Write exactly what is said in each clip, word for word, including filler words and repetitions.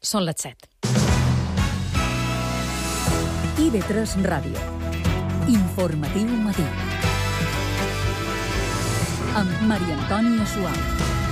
Són les set. I V tres Ràdio. Informatiu matí. Amb Maria Antònia Suau.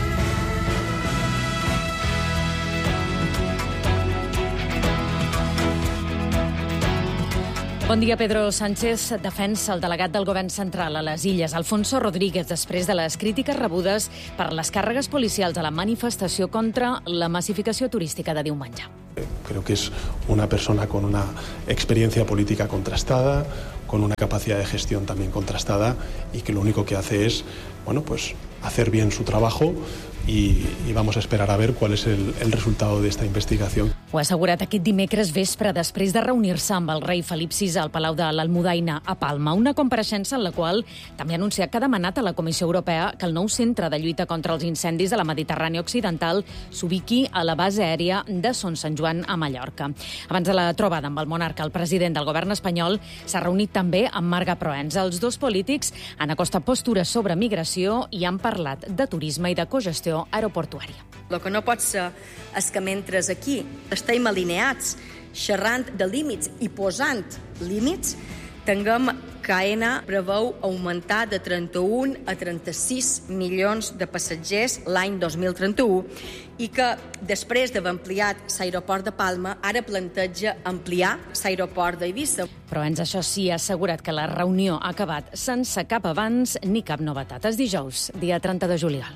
Bon dia. Pedro Sánchez defensa el delegat del govern central a les Illes, Alfonso Rodríguez, després de les crítiques rebudes per les càrregues policials a la manifestació contra la massificació turística de diumenge. Creo que es una persona con una experiencia política contrastada, con una capacidad de gestión también contrastada y que lo único que hace es, bueno, pues hacer bien su trabajo y, y vamos a esperar a ver cuál es el, el resultado de esta investigación. Ho ha assegurat aquest dimecres vespre després de reunir-se amb el rei Felip sis al Palau de l'Almudaina a Palma, una compareixença en la qual també ha anunciat que ha demanat a la Comissió Europea que el nou centre de lluita contra els incendis de la Mediterrània Occidental s'ubiqui a la base aèria de Son Sant Joan a Mallorca. Abans de la trobada amb el monarca, el president del govern espanyol s'ha reunit també amb Marga Proens. Els dos polítics han acostat postures sobre migració i han parlat de turisme i de cogestió aeroportuària. El que no pot ser és que mentre aquí estem alineats xerrant de límits i posant límits, tinguem que AENA preveu augmentar de trenta-un a trenta-sis milions de passatgers l'any dos mil trenta-u i que després d'haver ampliat l'aeroport de Palma ara planteja ampliar l'aeroport d'Eivissa. Però ens això sí, ha assegurat que la reunió ha acabat sense cap avanç ni cap novetat. És dijous, dia trenta de juliol.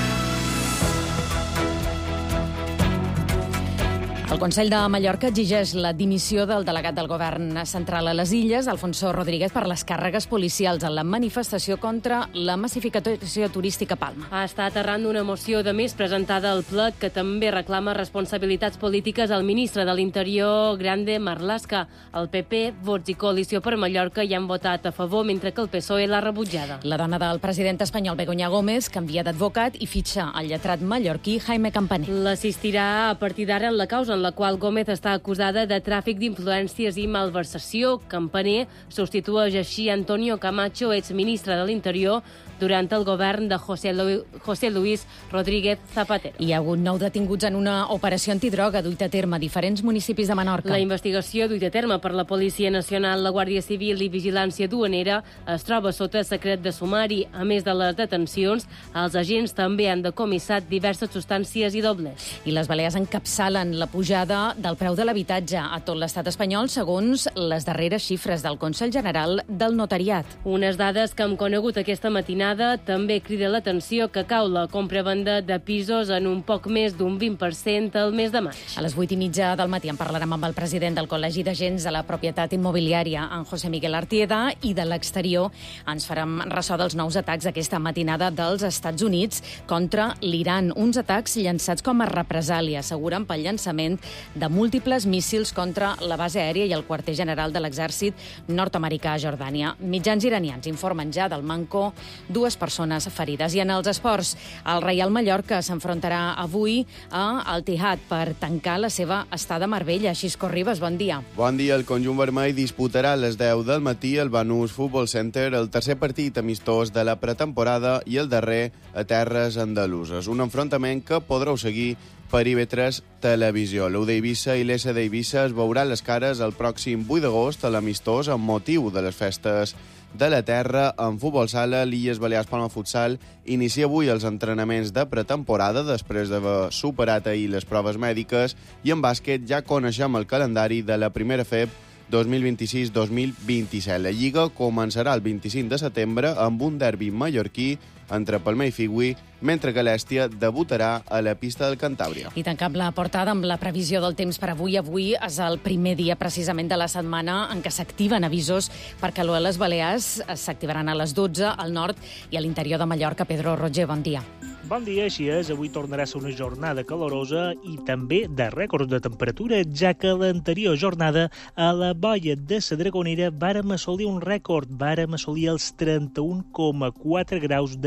El Consell de Mallorca exigeix la dimissió del delegat del govern central a les Illes, Alfonso Rodríguez, per les càrregues policials en la manifestació contra la massificació turística a Palma. Ha estat arran d'una moció de més presentada al ple que també reclama responsabilitats polítiques al ministre de l'Interior, Grande Marlaska. El P P, Vox i Coalició per Mallorca hi han votat a favor, mentre que el P S O E l'ha rebutjada. La dona del president espanyol, Begoña Gómez, canvia d'advocat i fitxa el lletrat mallorquí Jaime Campaner. L'assistirà a partir d'ara en la causa en la qual Gómez està acusada de tràfic d'influències i malversació. Campaner substitueix així Antonio Camacho, exministre de l'Interior, durant el govern de José, Lu José Luis Rodríguez Zapatero. Hi ha hagut nou detinguts en una operació antidroga duita a terme a diferents municipis de Menorca. La investigació duita a terme per la Policia Nacional, la Guàrdia Civil i Vigilància Duanera es troba sota secret de sumari. A més de les detencions, els agents també han decomissat diverses substàncies i dobles. I les Balears encapçalen la pujada del preu de l'habitatge a tot l'estat espanyol, segons les darreres xifres del Consell General del Notariat. Unes dades que hem conegut aquesta matinada també crida l'atenció que cau la compra-venda de pisos en un poc més d'un vint per cent al mes de maig. A les vuit i mitja del matí en parlarem amb el president del Col·legi d'Agents de la Propietat Immobiliària, en José Miguel Artieda, i de l'exterior ens farem ressò dels nous atacs aquesta matinada dels Estats Units contra l'Iran. Uns atacs llançats com a represàlia, asseguren pel llançament de múltiples míssils contra la base aèria i el quarter general de l'exèrcit nord-americà a Jordània. Mitjans iranians informen ja del manco dues persones ferides. I en els esports, el Reial Mallorca s'enfrontarà avui a Al Ittihad per tancar la seva estada a Marbella. Xisco Ribas, bon dia. Bon dia. El conjunt vermell disputarà a les deu del matí al Banús Futbol Center el tercer partit amistós de la pretemporada i el darrer a terres andaluses. Un enfrontament que podreu seguir per I V tres Televisió. L'U d'Eivissa i l'S d'Eivissa es veuran les cares el pròxim vuit d'agost a l'amistós amb motiu de les festes de la terra. En futbol sala, l'Illes Balears Palma Futsal inicia avui els entrenaments de pretemporada després d'haver superat ahir les proves mèdiques, i en bàsquet ja coneixem el calendari de la primera F E B dos mil vint-i-sis dos mil vint-i-set. La Lliga començarà el vint-i-cinc de setembre amb un derbi mallorquí entre Palma i Figui, mentre que l'Èstia debutarà a la pista del Cantàbria. I tancam la portada amb la previsió del temps per avui. Avui és el primer dia precisament de la setmana en què s'activen avisos per calor a les Balears. S'activaran a les dotze al nord i a l'interior de Mallorca. Pedro Roger, bon dia. Bon dia, així és. Avui tornarà a ser una jornada calorosa i també de rècords de temperatura, ja que l'anterior jornada a la boia de la Dragonera vàrem assolir un rècord, vàrem assolir els trenta-un coma quatre graus de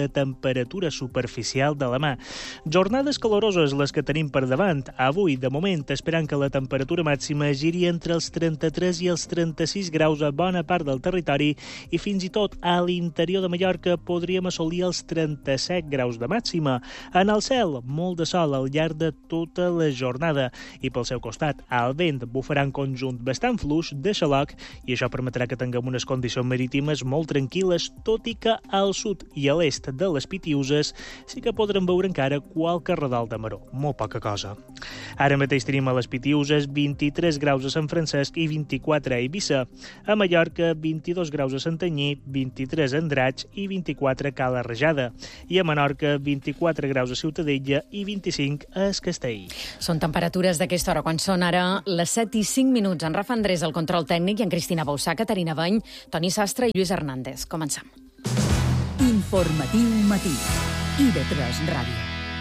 una temperatura superficial de la mà. Jornades caloroses les que tenim per davant. Avui, de moment, esperant que la temperatura màxima giri entre els trenta-tres i els trenta-sis graus a bona part del territori i fins i tot a l'interior de Mallorca podríem assolir els trenta-set graus de màxima. En el cel, molt de sol al llarg de tota la jornada i pel seu costat, el vent bufarà en conjunt bastant fluix de xaloc i això permetrà que tinguem unes condicions marítimes molt tranquil·les, tot i que al sud i a l'est de les Pitiüses sí que podrem veure encara qualque redol de maror, molt poca cosa. Ara mateix tenim a les Pitiüses vint-i-tres graus a Sant Francesc i vint-i-quatre a Eivissa. A Mallorca, vint-i-dos graus a Santanyí, vint-i-tres a Andratx i vint-i-quatre a Cala Rajada. I a Menorca, vint-i-quatre graus a Ciutadella i vint-i-cinc a Es Castell. Són temperatures d'aquesta hora, quan són ara les set i cinc minuts. En Rafa Andrés, el control tècnic, i en Cristina Bauçà, Caterina Bany, Toni Sastre i Lluís Hernández. Comencem. Informatiu matí. I de tres Ràdio.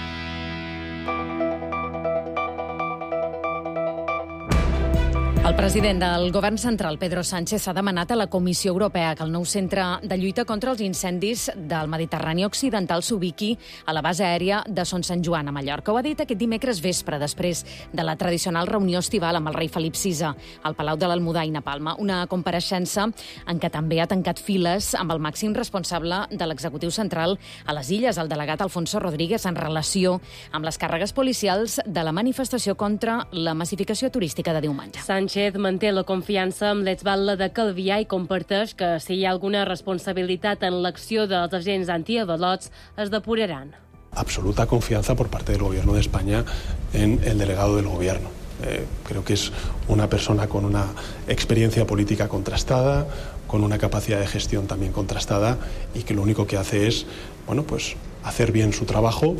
El president del govern central, Pedro Sánchez, ha demanat a la Comissió Europea que el nou centre de lluita contra els incendis del Mediterrani Occidental s'ubiqui a la base aèria de Son Sant Joan, a Mallorca. Ho ha dit aquest dimecres vespre, després de la tradicional reunió estival amb el rei Felip sisè al Palau de l'Almudaina, Palma. Una compareixença en què també ha tancat files amb el màxim responsable de l'executiu central a les Illes, el delegat Alfonso Rodríguez, en relació amb les càrregues policials de la manifestació contra la massificació turística de diumenge. Sánchez manté la confiança amb l'exbatlle de Calvià i comparteix que si hi ha alguna responsabilitat en l'acció dels agents antiavalots es depuraran. Absoluta confianza por parte del Gobierno de España en el delegado del Gobierno. Eh, creo que es una persona con una experiencia política contrastada, con una capacidad de gestión también contrastada y que lo único que hace es, bueno, pues hacer bien su trabajo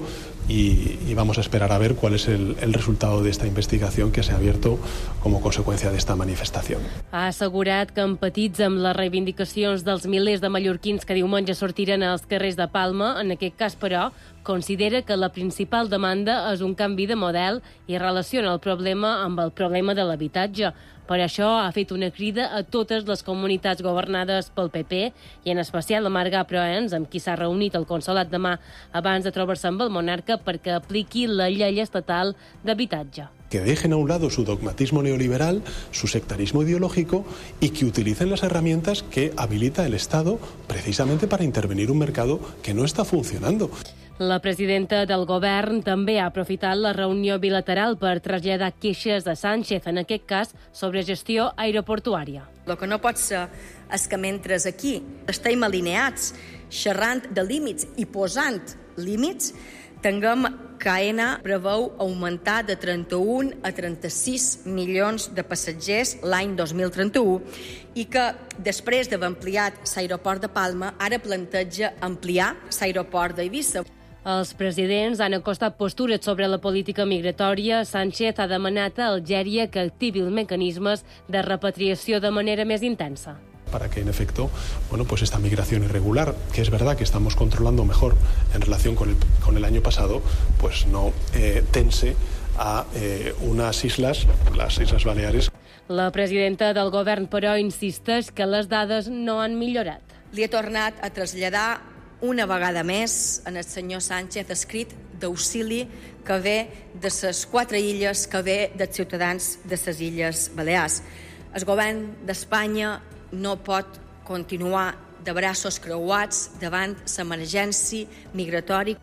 y, y vamos a esperar a ver cuál es el, el resultado de esta investigación que se ha abierto como consecuencia de esta manifestación. Ha assegurat que empatitza amb les reivindicacions dels milers de mallorquins que diumenge sortiren als carrers de Palma. En aquest cas, però, considera que la principal demanda és un canvi de model i relaciona el problema amb el problema de l'habitatge. Per això ha fet una crida a totes les comunitats governades pel P P i en especial a Marga Proens, amb qui s'ha reunit el consolat demà abans de trobar-se amb el monarca, perquè apliqui la llei estatal d'habitatge. Que dejen a un lado su dogmatismo neoliberal, su sectarismo ideológico y que utilicen las herramientas que habilita el Estado precisamente para intervenir un mercado que no está funcionando. La presidenta del govern també ha aprofitat la reunió bilateral per traslladar queixes a Sánchez, en aquest cas sobre gestió aeroportuària. El que no pot ser és que mentre aquí estem alineats xerrant de límits i posant límits, tinguem que AENA preveu augmentar de trenta-un a trenta-sis milions de passatgers l'any dos mil trenta-u i que després d'haver ampliat l'aeroport de Palma ara planteja ampliar l'aeroport d'Eivissa. Els presidents han acostat postures sobre la política migratòria. Sánchez ha demanat a Algèria que activi els mecanismes de repatriació de manera més intensa. Para que, en efecto, bueno, pues esta migración irregular, que es verdad que estamos controlando mejor en relación con el, con el año pasado, pues no eh, tense a eh, unas islas, las Islas Baleares. La presidenta del govern, però, insisteix que les dades no han millorat. Li he tornat a traslladar una vegada més en el senyor Sánchez escrit d'auxili que ve de les quatre illes, que ve dels ciutadans de les Illes Balears. El govern d'Espanya no pot continuar de braços creuats davant l'emergència migratòria.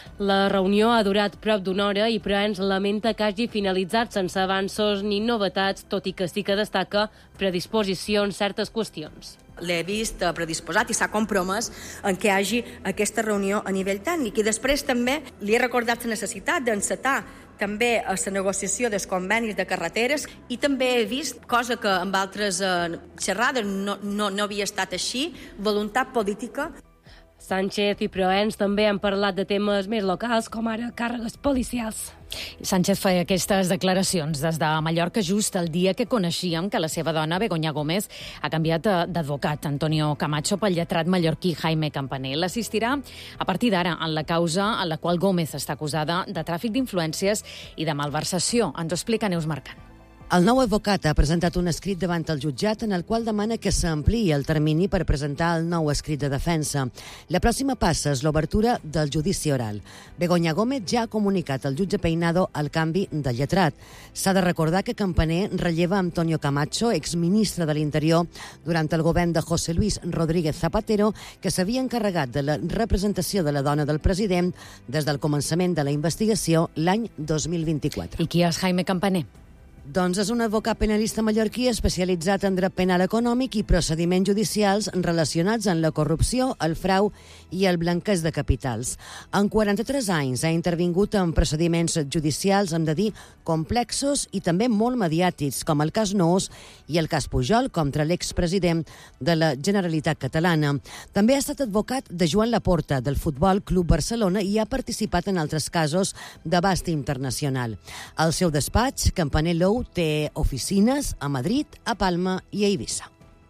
La reunió ha durat prop d'una hora i Proens lamenta que hagi finalitzat sense avanços ni novetats, tot i que sí que destaca predisposició en certes qüestions. L'he vist predisposat i s'ha compromès en què hi hagi aquesta reunió a nivell tècnic. I després també li he recordat la necessitat d'encetar també a la negociació dels convenis de carreteres i també he vist, cosa que amb altres eh, xerrades no, no, no havia estat així, voluntat política. Sánchez i Proens també han parlat de temes més locals, com ara càrregues policials. Sánchez feia aquestes declaracions des de Mallorca just el dia que coneixíem que la seva dona, Begoña Gómez, ha canviat d'advocat, Antonio Camacho, pel lletrat mallorquí Jaime Campaner. L'assistirà a partir d'ara en la causa en la qual Gómez està acusada de tràfic d'influències i de malversació. Ens ho explica Neus Marcant. El nou advocat ha presentat un escrit davant el jutjat en el qual demana que s'ampliï el termini per presentar el nou escrit de defensa. La pròxima passa és l'obertura del judici oral. Begoña Gómez ja ha comunicat al jutge Peinado el canvi de lletrat. S'ha de recordar que Campaner relleva Antonio Camacho, exministre de l'Interior, durant el govern de José Luis Rodríguez Zapatero, que s'havia encarregat de la representació de la dona del president des del començament de la investigació l'any dos mil vint-i-quatre. I qui és Jaime Campaner? Doncs és un advocat penalista mallorquí especialitzat en dret penal econòmic i procediments judicials relacionats amb la corrupció, el frau i el blanqueig de capitals. En quaranta-tres anys ha intervingut en procediments judicials, hem de dir, complexos i també molt mediàtics, com el cas Noos i el cas Pujol contra l'expresident de la Generalitat Catalana. També ha estat advocat de Joan Laporta, del Futbol Club Barcelona, i ha participat en altres casos d'abast internacional. Al seu despatx, Campaner Lou té oficines a Madrid, a Palma i a Eivissa.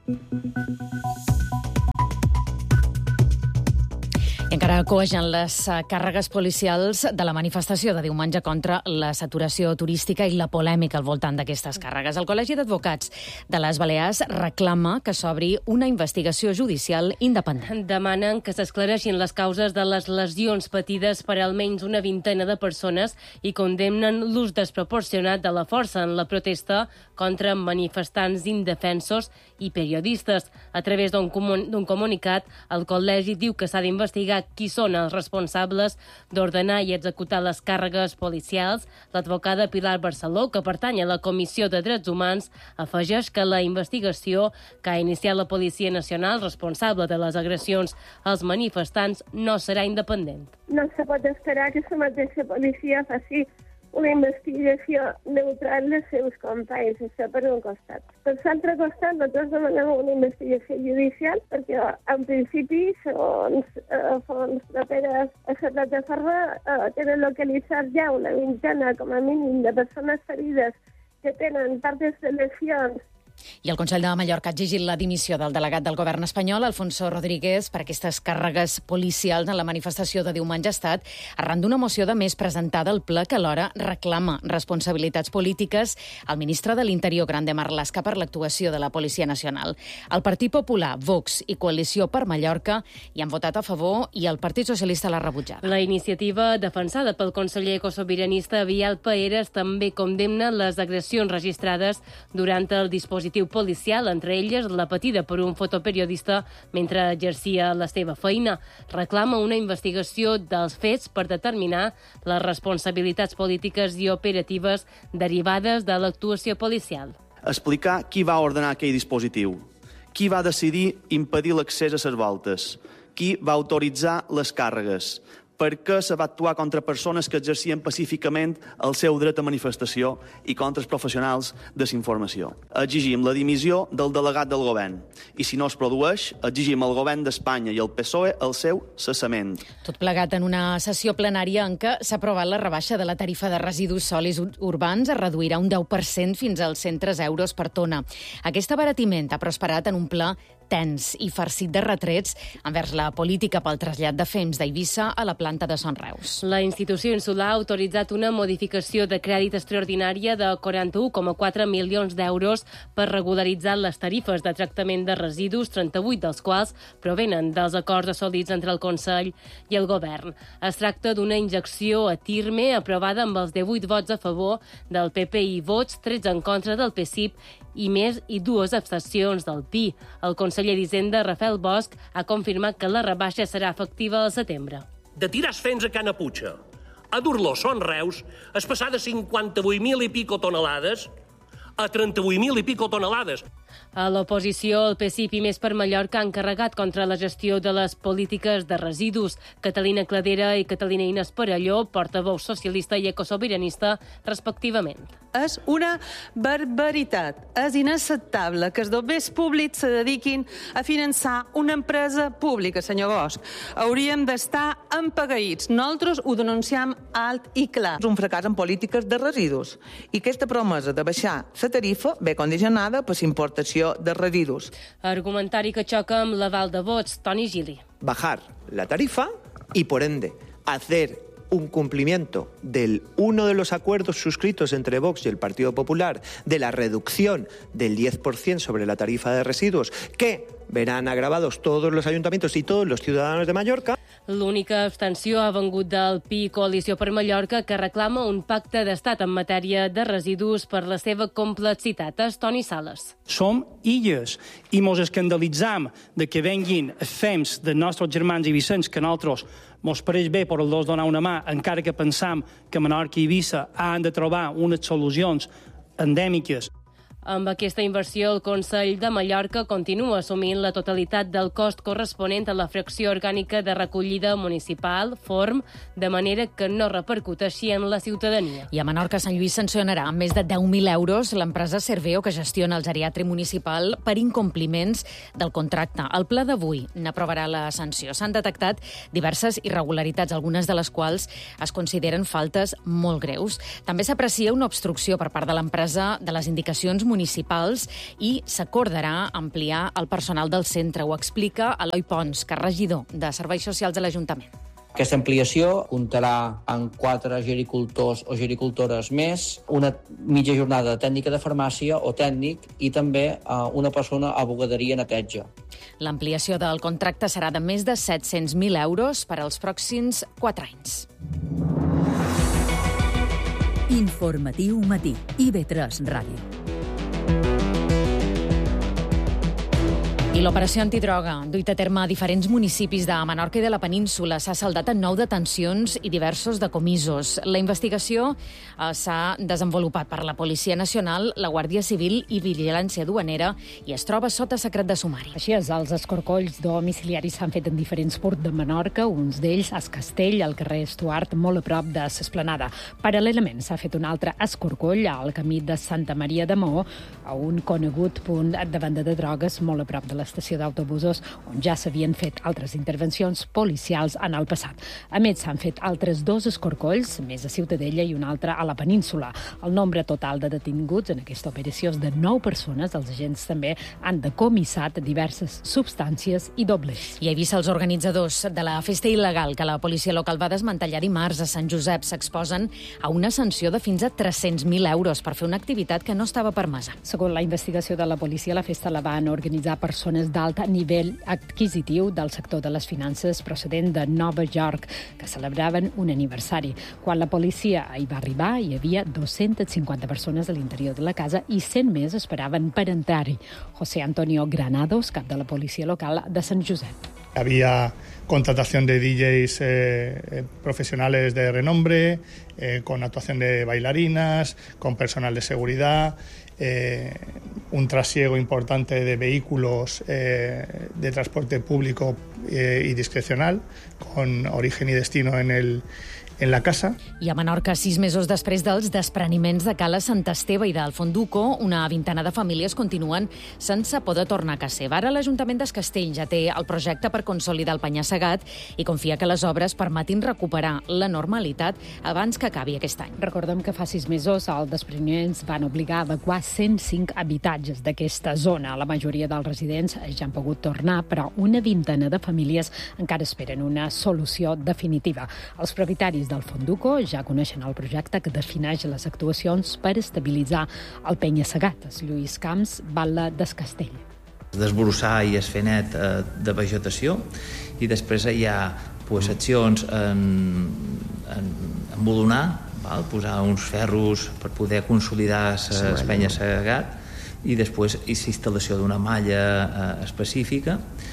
I encara coegen les càrregues policials de la manifestació de diumenge contra la saturació turística i la polèmica al voltant d'aquestes càrregues. El Col·legi d'Advocats de les Balears reclama que s'obri una investigació judicial independent. Demanen que s'esclareixin les causes de les lesions patides per almenys una vintena de persones i condemnen l'ús desproporcionat de la força en la protesta contra manifestants indefensos i periodistes. A través d'un comun- d'un comunicat, el col·legi diu que s'ha d'investigar qui són els responsables d'ordenar i executar les càrregues policials. L'advocada Pilar Barceló, que pertany a la Comissió de Drets Humans, afegeix que la investigació que ha iniciat la Policia Nacional responsable de les agressions als manifestants no serà independent. No se pot esperar que la mateixa policia faci una investigació neutral dels seus companys, això per un costat. Per l'altre costat, nosaltres demanem una investigació judicial perquè, en principi, fons, eh, fons properes a la plataforma eh, tenen localitzat ja una vintena, com a mínim, de persones ferides que tenen partes de lesions. I el Consell de Mallorca ha exigit la dimissió del delegat del govern espanyol, Alfonso Rodríguez, per aquestes càrregues policials en la manifestació de diumenge ha estat arran d'una moció de més presentada al ple que alhora reclama responsabilitats polítiques al ministre de l'Interior, Grande Marlaska, per l'actuació de la Policia Nacional. El Partit Popular, Vox i Coalició per Mallorca hi han votat a favor i el Partit Socialista l'ha rebutjat. La iniciativa defensada pel conseller ecosobiranista Vial Paeres també condemna les agressions registrades durant el dispositiu policial, entre elles la patida per un fotoperiodista mentre exercia la seva feina. Reclama una investigació dels fets per determinar les responsabilitats polítiques i operatives derivades de l'actuació policial. Explicar qui va ordenar aquell dispositiu, qui va decidir impedir l'accés a les voltes, qui va autoritzar les càrregues, per què se va actuar contra persones que exercien pacíficament el seu dret a manifestació i contra els professionals de la informació. Exigim la dimissió del delegat del govern i, si no es produeix, exigim al govern d'Espanya i al P S O E el seu cessament. Tot plegat en una sessió plenària en què s'ha aprovat la rebaixa de la tarifa de residus sòlids urbans, es reduirà un deu per cent fins als cent tres euros per tona. Aquest abaratiment ha prosperat en un pla tens i farcit de retrets envers la política pel trasllat de fems d'Eivissa a la planta de Son Reus. La institució insular ha autoritzat una modificació de crèdit extraordinària de quaranta-un coma quatre milions d'euros per regularitzar les tarifes de tractament de residus, trenta-vuit dels quals provenen dels acords assolits entre el Consell i el Govern. Es tracta d'una injecció a Tirme aprovada amb els divuit vots a favor del P P i vots, tretze en contra del P S I P i més i dues abstencions del P I. El conseller d'Hisenda, Rafael Bosch, ha confirmat que la rebaixa serà efectiva al setembre. De tirar fems a Cana Puig a dur-lo a Son Reus es passar de cinquanta-vuit mil i pico tonelades a trenta-vuit mil i pico tonelades. A l'oposició, el P S I P i Més per Mallorca han carregat contra la gestió de les polítiques de residus. Catalina Cladera i Catalina Inés Parelló, portaveu socialista i ecosobiranista, respectivament. És una barbaritat. És inacceptable que els bombers públics se dediquin a finançar una empresa pública, senyor Bosch. Hauríem d'estar empagueïts. Nosaltres ho denunciem alt i clar. És un fracàs en polítiques de residus. I aquesta promesa de baixar la tarifa ve condicionada per l'importació de residus. Argumentari que xoca amb l'aval de vots. Toni Gili. Bajar la tarifa y, por ende, hacer un cumplimiento del uno de los acuerdos suscritos entre Vox y el Partido Popular de la reducción del diez por ciento sobre la tarifa de residuos, que verán agravados todos los ayuntamientos y todos los ciudadanos de Mallorca. L'única abstenció ha vengut del P I Coalició per Mallorca, que reclama un pacte d'estat en matèria de residus per la seva complexitat. És Toni Sales. Som illes i mos escandalitzam de que venguin fems dels nostres germans i vicents que nosaltres mos pareix bé per els donar una mà, encara que pensam que Menorca i Eivissa han de trobar unes solucions endèmiques. Amb aquesta inversió, el Consell de Mallorca continua assumint la totalitat del cost corresponent a la fracció orgànica de recollida municipal, Form, de manera que no repercuteixi en la ciutadania. I a Menorca, Sant Lluís sancionarà amb més de deu mil euros l'empresa Serveo, que gestiona el geriàtric municipal, per incompliments del contracte. El ple d'avui n'aprovarà la sanció. S'han detectat diverses irregularitats, algunes de les quals es consideren faltes molt greus. També s'aprecia una obstrucció per part de l'empresa de les indicacions municipals municipals i s'acordarà ampliar el personal del centre. Ho explica Eloi Pons, que és regidor de Serveis Socials de l'Ajuntament. Aquesta ampliació comptarà amb quatre gericultors o gericultores més, una mitja jornada de tècnica de farmàcia o tècnic i també una persona a bugaderia i neteja. L'ampliació del contracte serà de més de set-cents mil euros per als pròxims quatre anys. Informatiu matí. I ve tres Ràdio. I l'operació antidroga, duita a terme a diferents municipis de Menorca i de la península, s'ha saldat en nou detencions i diversos decomisos. La investigació eh, s'ha desenvolupat per la Policia Nacional, la Guàrdia Civil i Vigilància Duanera i es troba sota secret de sumari. Així és, els escorcolls domiciliaris s'han fet en diferents ports de Menorca, uns d'ells a Castell, al carrer Estuart, molt a prop de l'Esplanada. Paral·lelament s'ha fet un altre escorcoll al camí de Santa Maria de Maó, a un conegut punt de venda de drogues molt a prop de l'estació d'autobusos, on ja s'havien fet altres intervencions policials en el passat. A més, s'han fet altres dos escorcolls, més a Ciutadella i un altre a la península. El nombre total de detinguts en aquesta operació és de nou persones. Els agents també han decomissat diverses substàncies i dobles. I a Eivissa, els organitzadors de la festa il·legal que la policia local va desmantellar dimarts a Sant Josep s'exposen a una sanció de fins a tres-cents mil euros per fer una activitat que no estava permesa. Segons la investigació de la policia, la festa la van organitzar persones d'alt nivell adquisitiu del sector de les finances procedent de Nova York, que celebraven un aniversari. Quan la policia hi va arribar, hi havia dues-centes cinquanta persones a l'interior de la casa i cent més esperaven per entrar-hi. José Antonio Granados, cap de la policia local de Sant Josep. Había contratación de D Js eh, profesionales de renombre, eh, con actuación de bailarinas, con personal de seguridad, eh, un trasiego importante de vehículos eh, de transporte público eh, y discrecional, con origen y destino en el en la casa. I a Menorca, sis mesos després dels despreniments de Cala Sant Esteve i del Fonduco, una vintena de famílies continuen sense poder tornar a casa seva. Ara l'Ajuntament d'Es Castell ja té el projecte per consolidar el penya-segat i confia que les obres permetin recuperar la normalitat abans que acabi aquest any. Recordem que fa sis mesos els despreniments van obligar a adequar cent cinc habitatges d'aquesta zona. La majoria dels residents ja han pogut tornar, però una vintena de famílies encara esperen una solució definitiva. Els propietaris del Fonduco ja coneixen el projecte que defineix les actuacions per estabilitzar el penya-segat. Lluís Camps, Batlle d'Es Castell. Desbrossar i es fer net eh, de vegetació i després hi ha pues, accions en, en, en embolonar, val? Posar uns ferros per poder consolidar el penya-segat i després hi ha instal·lació d'una malla eh, específica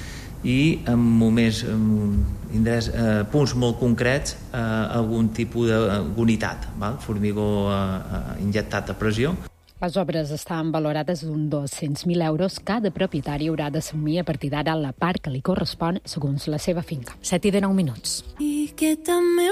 i en moments, en indrets, eh, punts molt concrets, eh, algun tipus d'unitat, formigó eh, injectat a pressió. Les obres estan valorades d'un dos-cents mil euros. Cada propietari haurà d'assumir a partir d'ara la part que li correspon segons la seva finca. set i dinou minuts. I que també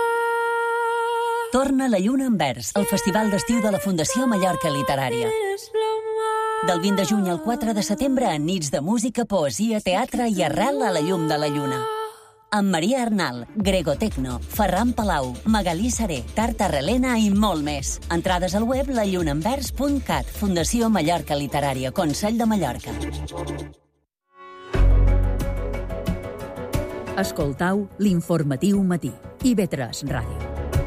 Torna la Lluna en Vers, el festival d'estiu de la Fundació Mallorca Literària. Del vint de juny al quatre de setembre, en nits de música, poesia, teatre i arrel a la llum de la lluna. Amb Maria Arnal, Grego Tecno, Ferran Palau, Magalí Seré, Tarta Relena i molt més. Entrades al web la lluna en vers punt cat. Fundació Mallorca Literària, Consell de Mallorca. Escoltau l'informatiu matí. I V tres Ràdio.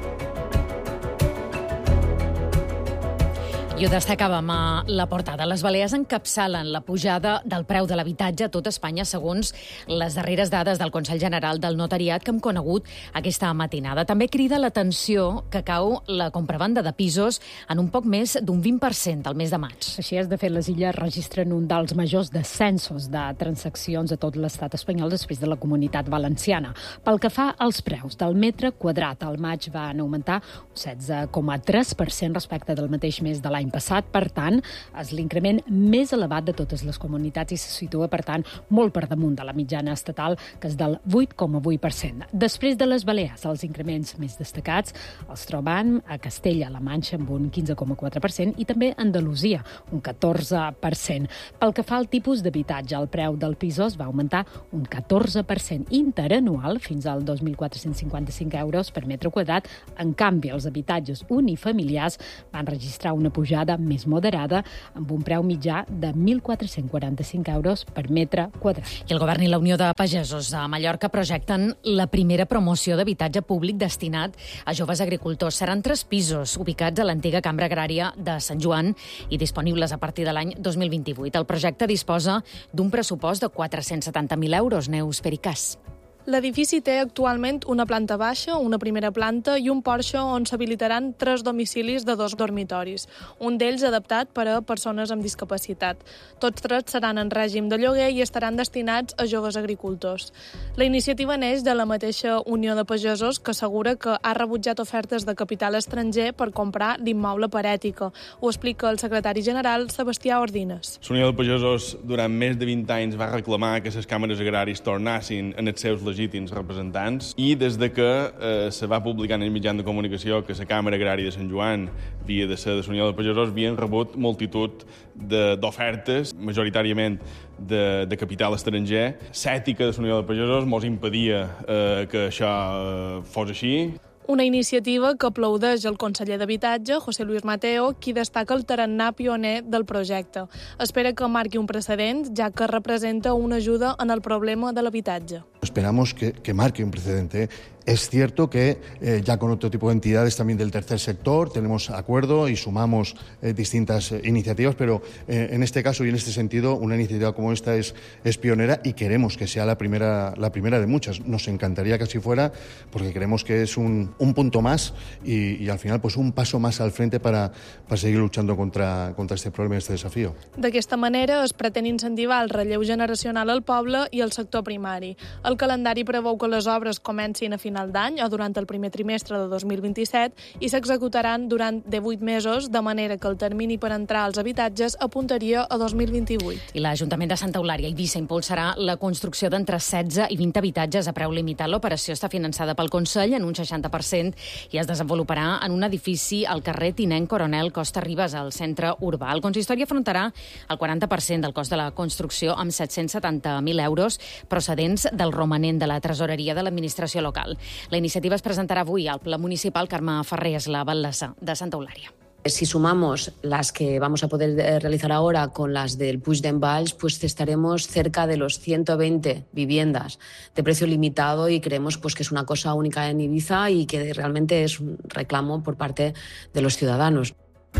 I ho destacàvem a la portada. Les Balears encapçalen la pujada del preu de l'habitatge a tot Espanya segons les darreres dades del Consell General del Notariat que hem conegut aquesta matinada. També crida l'atenció que cau la compravenda de pisos en un poc més d'un vint per cent del mes de maig. Així és, de fet, les illes registren un dels majors descensos de transaccions a tot l'estat espanyol després de la Comunitat Valenciana. Pel que fa als preus del metre quadrat, al maig van augmentar un setze coma tres per cent respecte del mateix mes de l'any passat. Per tant, és l'increment més elevat de totes les comunitats i se situa, per tant, molt per damunt de la mitjana estatal, que és del vuit coma vuit per cent. Després de les Balears, els increments més destacats els trobem a Castella-La Manxa amb un quinze coma quatre per cent i també a Andalusia, un catorze per cent. Pel que fa al tipus d'habitatge, el preu del pisos va augmentar un catorze per cent interanual fins al dos mil quatre-cents cinquanta-cinc euros per metre quadrat. En canvi, els habitatges unifamiliars van registrar una pujada més moderada amb un preu mitjà de mil quatre-cents quaranta-cinc euros per metre quadrat. I el Govern i la Unió de Pagesos de Mallorca projecten la primera promoció d'habitatge públic destinat a joves agricultors. Seran tres pisos ubicats a l'antiga Cambra Agrària de Sant Joan i disponibles a partir de l'any dos mil vint-i-vuit. El projecte disposa d'un pressupost de quatre-cents setanta mil euros. Neus Pericàs. L'edifici té actualment una planta baixa, una primera planta i un porxo on s'habilitaran tres domicilis de dos dormitoris, un d'ells adaptat per a persones amb discapacitat. Tots tres seran en règim de lloguer i estaran destinats a joves agricultors. La iniciativa neix de la mateixa Unió de Pagesos, que assegura que ha rebutjat ofertes de capital estranger per comprar l'immoble per ètica. Ho explica el secretari general Sebastià Ordines. L'Unió de Pagesos durant més de vint anys va reclamar que les càmeres agraris tornassin en els seus legítims representants i des de que eh, se va publicar en el mitjan de comunicació que la Càmera Agrària de Sant Joan havia de ser de la Unió de Pagesos, havien rebut multitud d'ofertes, majoritàriament de, de capital estranger. L'ètica de la Unió de Pagesos mos impedia eh, que això eh, fos així. Una iniciativa que aplaudeix el conseller d'Habitatge, José Luis Mateo, qui destaca el tarannà pioner del projecte. Espera que marqui un precedent, ja que representa una ajuda en el problema de l'habitatge. Esperamos que, que marque un precedente. Es cierto que eh, ya con otro tipo de entidades también del tercer sector tenemos acuerdo y sumamos eh, distintas eh, iniciativas, pero eh, en este caso y en este sentido una iniciativa como esta es, es pionera y queremos que sea la primera, la primera de muchas. Nos encantaría que así fuera porque creemos que es un, un punto más y, y al final pues un paso más al frente para, para seguir luchando contra, contra este problema y este desafío. D'aquesta manera es pretén incentivar el relleu generacional al poble i al sector primari. El calendari preveu que les obres comencin a final d'any o durant el primer trimestre de dos mil vint-i-set i s'executaran durant divuit mesos, de manera que el termini per entrar als habitatges apuntaria a dos mil vint-i-vuit. I l'Ajuntament de Santa Eulària i Eivissa impulsarà la construcció d'entre setze i vint habitatges a preu limitat. L'operació està finançada pel Consell en un seixanta per cent i es desenvoluparà en un edifici al carrer Tinent Coronel Costa Ribes, al centre urbà. El consistori afrontarà el quaranta per cent del cost de la construcció amb set-cents setanta mil euros procedents del romanent de la tresoreria de l'administració local. La iniciativa es presentarà avui al Ple Municipal. Carme Ferrer és la batllessa de Santa Eulària. Si sumamos las que vamos a poder realizar ahora con las del Puig d'en Valls, pues estaremos cerca de los ciento veinte viviendas de precio limitado y creemos pues que es una cosa única en Ibiza y que realmente es un reclamo por parte de los ciudadanos.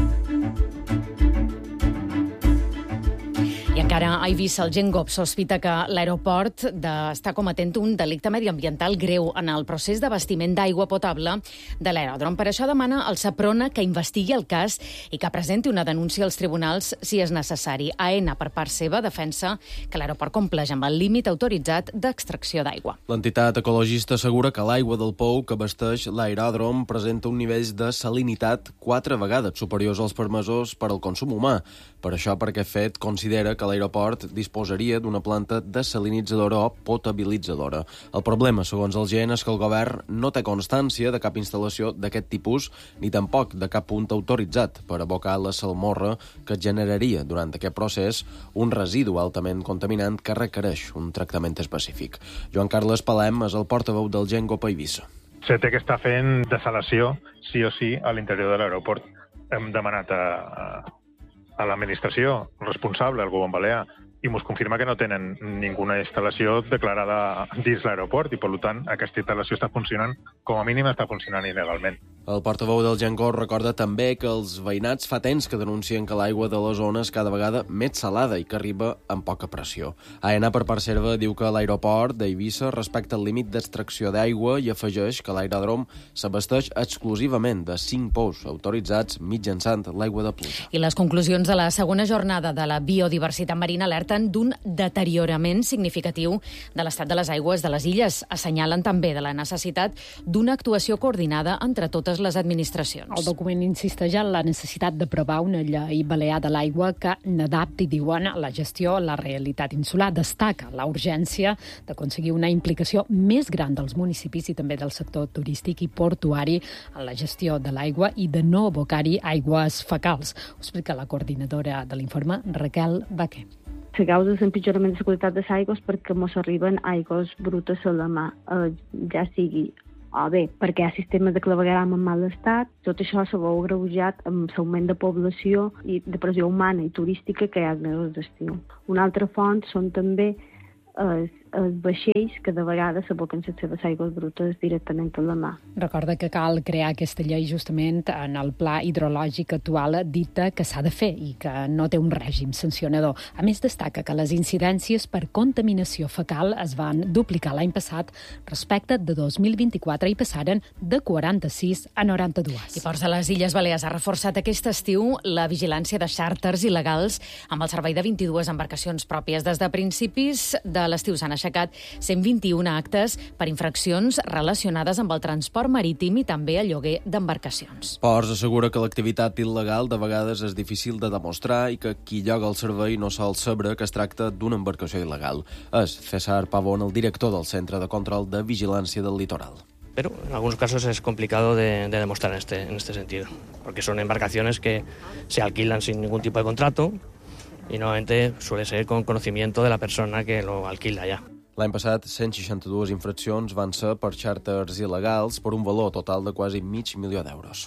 I encara a Eivissa, el Gengop sospita que l'aeroport de... està cometent un delicte mediambiental greu en el procés d'abastiment d'aigua potable de l'aeròdrom. Per això demana al Seprona que investigui el cas i que presenti una denúncia als tribunals si és necessari. AENA, per part seva, defensa que l'aeroport compleix amb el límit autoritzat d'extracció d'aigua. L'entitat ecologista assegura que l'aigua del pou que abasteix l'aeròdrom presenta un nivell de salinitat quatre vegades superiors als permesos per al consum humà. Per això, per aquest fet, considera que l'aeroport disposaria d'una planta desalinitzadora o potabilitzadora. El problema, segons el G E N, és que el govern no té constància de cap instal·lació d'aquest tipus ni tampoc de cap punt autoritzat per abocar la salmorra que generaria durant aquest procés un residu altament contaminant que requereix un tractament específic. Joan Carles Palem és el portaveu del Gengop a Eivissa. Se té que estar fent desalació sí o sí a l'interior de l'aeroport. Hem demanat a, a a l'administració responsable, al govern balear, i mos confirma que no tenen ninguna instal·lació declarada dins l'aeroport i, per tant, aquesta instal·lació està funcionant, com a mínim està funcionant il·legalment. El portaveu del Gengor recorda també que els veïnats fa temps que denuncien que l'aigua de la zona és cada vegada més salada i que arriba amb poca pressió. AENA, per part seva, diu que l'aeroport d'Eivissa respecta el límit d'extracció d'aigua i afegeix que l'aeròdrom s'abasteix exclusivament de cinc pous autoritzats mitjançant l'aigua de pluja. I les conclusions de la segona jornada de la biodiversitat marina alerten d'un deteriorament significatiu de l'estat de les aigües de les illes. Assenyalen també de la necessitat d'una actuació coordinada entre totes les administracions. El document insisteix en la necessitat d'aprovar una llei balear de l'aigua que n'adapti, diuen, la gestió a la realitat insular. Destaca la urgència d'aconseguir una implicació més gran dels municipis i també del sector turístic i portuari en la gestió de l'aigua i de no abocar-hi aigües fecals. Ho explica la coordinadora de l'informe, Raquel Baquer. La causa és l'empitjorament de la qualitat de les aigües perquè mos arriben aigües brutes a la mà, eh, ja sigui o bé perquè hi ha sistemes de clavegueram en mal estat. Tot això s'ha veu agreujat amb l'augment de població i de pressió humana i turística que hi ha als mesos d'estiu. Una altra font són també els, els vaixells que de vegades s'aboquen les seves aigües brutes directament a la mà. Recorda que cal crear aquesta llei justament en el pla hidrològic actual dita que s'ha de fer i que no té un règim sancionador. A més, destaca que les incidències per contaminació fecal es van duplicar l'any passat respecte de dos mil vint-i-quatre i passaren de quaranta-sis a noranta-dos. I Ports de les Illes Balears ha reforçat aquest estiu la vigilància de xàrters il·legals amb el servei de vint-i-dues embarcacions pròpies. Des de principis de l'estiu s'han aixecat cent vint-i-un actes per infraccions relacionades amb el transport marítim i també el lloguer d'embarcacions. Ports assegura que l'activitat il·legal de vegades és difícil de demostrar i que qui lloga el servei no sol saber que es tracta d'una embarcació il·legal. És César Pavón, el director del Centre de Control de Vigilància del Litoral. Pero en algunos casos es complicado de, de demostrar en este, en este sentido, porque son embarcaciones que se alquilan sin ningún tipo de contrato y normalmente suele ser con conocimiento de la persona que lo alquila ya. L'any passat, cent seixanta-dues infraccions van ser per xàrters il·legals per un valor total de quasi mig milió d'euros.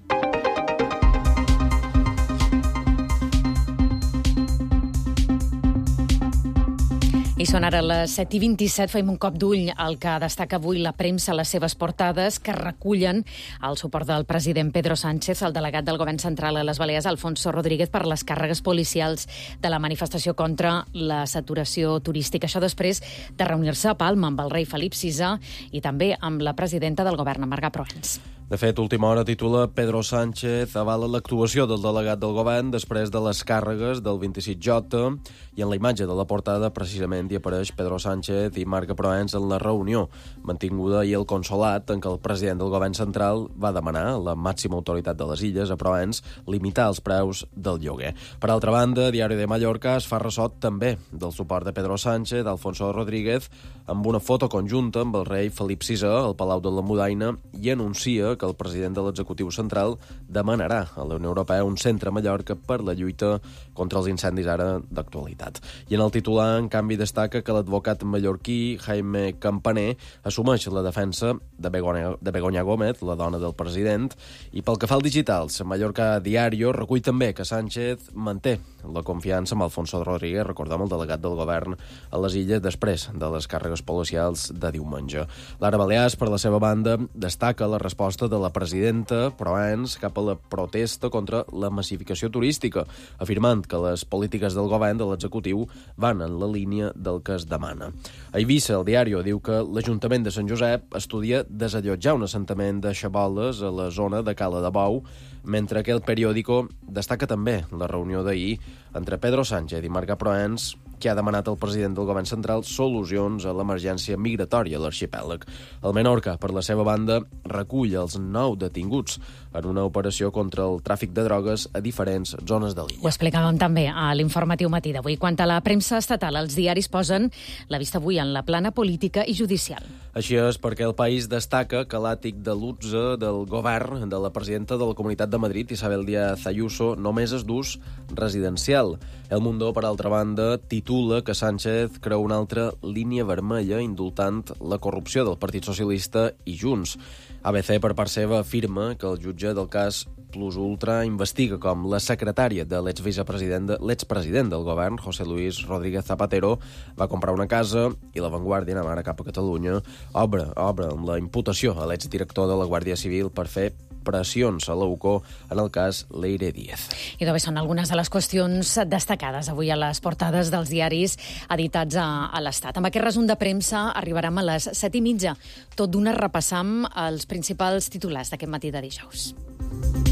I són ara les set i vint-i-set. Fem un cop d'ull al que destaca avui la premsa a les seves portades, que recullen el suport del president Pedro Sánchez, el delegat del govern central a les Balears, Alfonso Rodríguez, per les càrregues policials de la manifestació contra la saturació turística. Això després de reunir-se a Palma amb el rei Felip sisè i també amb la presidenta del govern, Marga Proens. De fet, Última Hora titula Pedro Sánchez avala l'actuació del delegat del govern després de les càrregues del vint-i-sis J i en la imatge de la portada precisament hi apareix Pedro Sánchez i Marga Proens en la reunió mantinguda ahir al Consolat en què el president del govern central va demanar a la màxima autoritat de les illes, a Proens, limitar els preus del lloguer. Per altra banda, Diari de Mallorca es fa ressò també del suport de Pedro Sánchez, d'Alfonso Rodríguez, amb una foto conjunta amb el rei Felip sisè al Palau de la Mudaina i anuncia que el president de l'executiu central demanarà a la Unió Europea un centre a Mallorca per la lluita contra els incendis ara d'actualitat. I en el titular, en canvi, destaca que l'advocat mallorquí Jaime Campaner assumeix la defensa de Begoña, de Begoña Gómez, la dona del president, i pel que fa al digital, Mallorca Diario recull també que Sánchez manté la confiança amb Alfonso Rodríguez, recordem el delegat del govern a les illes després de les càrregues policials de diumenge. Lara Balears, per la seva banda, destaca la resposta de la presidenta Proens cap a la protesta contra la massificació turística, afirmant que les polítiques del govern de l'executiu van en la línia del que es demana. A Eivissa, el Diario diu que l'Ajuntament de Sant Josep estudia desallotjar un assentament de xaboles a la zona de Cala de Bou, mentre que el periòdico destaca també la reunió d'ahir entre Pedro Sánchez i Marga Proens, que ha demanat al president del govern central solucions a l'emergència migratòria a l'arxipèlag. El Menorca, per la seva banda, recull els nou detinguts en una operació contra el tràfic de drogues a diferents zones de l'illa. Ho explicàvem també a l'informatiu matí d'avui. Quant a la premsa estatal, els diaris posen la vista avui en la plana política i judicial. Així és perquè el País destaca que l'àtic de l'U T S A del govern de la presidenta de la Comunitat de Madrid, Isabel Díaz Ayuso, només és d'ús residencial. El Mundo, per altra banda, titula que Sánchez creu una altra línia vermella indultant la corrupció del Partit Socialista i Junts. A B C, per part seva, afirma que el jutge del cas plus ultra investiga com la secretària de l'exvicepresident de, l'expresident del govern, José Luis Rodríguez Zapatero, va comprar una casa i La Vanguardia, anem ara cap a Catalunya, obre, obre amb la imputació a l'exdirector de la Guàrdia Civil per fer pressions a l'UCO en el cas Leire Díez. I bé, són algunes de les qüestions destacades avui a les portades dels diaris editats a, a l'Estat. Amb aquest resum de premsa arribarem a les set i mitja. Tot d'una repassam els principals titulars d'aquest matí de dijous.